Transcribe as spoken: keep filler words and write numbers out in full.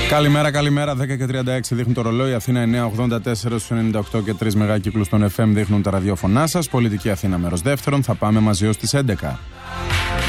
Καλημέρα, καλημέρα. δέκα και τριάντα έξι δείχνουν το ρολόι. Αθήνα εννιά ογδόντα τέσσερα στους ενενήντα οκτώ και τρία μεγάκυκλους των εφ εμ δείχνουν τα ραδιόφωνά σας. Πολιτική Αθήνα μέρος δεύτερον. Θα πάμε μαζί ως τις έντεκα.